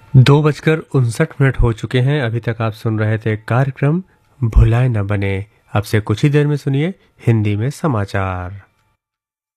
2:59 हो चुके हैं। अभी तक आप सुन रहे थे कार्यक्रम भुलाए न बने। आपसे कुछ ही देर में सुनिए हिंदी में समाचार।